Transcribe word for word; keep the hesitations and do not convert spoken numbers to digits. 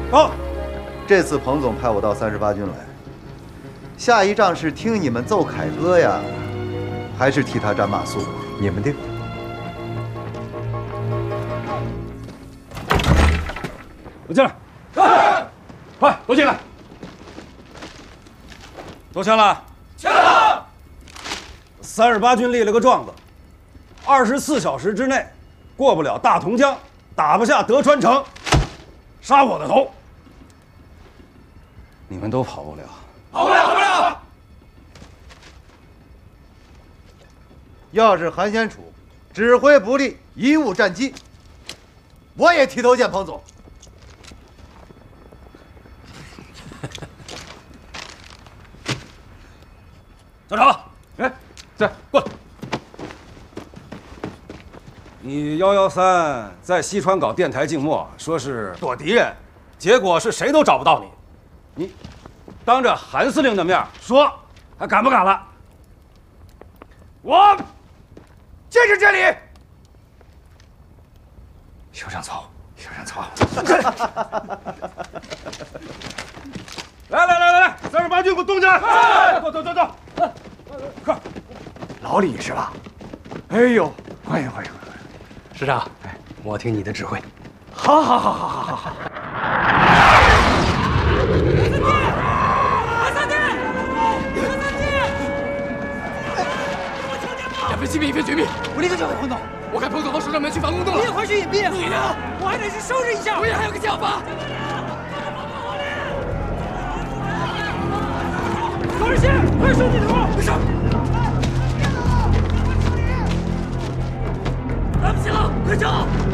到。 这次彭总派我到三十八军来，下一仗是听你们奏凯歌呀，还是替他斩马谡？你们定。 都进来，哎，快都进来。都签了。签了。三十八军立了个状子，二十四小时之内过不了大同江，打不下德川城，杀我的头。你们都跑不了， 跑不了，跑不了。 要是韩先楚指挥不力，贻误战机，我也提头见彭总。 校长，哎，在过来。你幺幺三在西川搞电台静默，说是躲敌人，结果是谁都找不到你。你当着韩司令的面说，还敢不敢了？我坚持这里。 休想走，休想走！ 来来来来来，三十八军给我动起来！走走走走，快！ 老李是吧？哎呦，欢迎欢迎欢迎！ 师长，哎，我听你的指挥。 好，好，好，好，好，好，好。 两边击毙，一边绝密。 我立刻交给彭总。 我看彭总和守正门去防空洞了。 你也快去隐蔽。 你呢？ 我还得去收拾一下。 我也还有个想法。 高日新，快收你头！ 没事。来不及了，快撤！